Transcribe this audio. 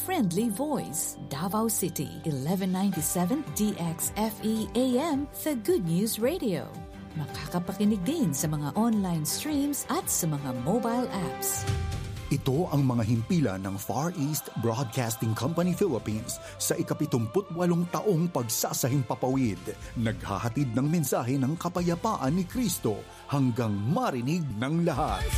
friendly voice. Davao City, 1197 DXFE AM, The Good News Radio. Makakapakinig din sa mga online streams at sa mga mobile apps. Ito ang mga himpilan ng Far East Broadcasting Company Philippines sa ika-78 taong pagsasahimpapawid. Naghahatid ng mensahe ng kapayapaan ni Kristo hanggang marinig ng lahat.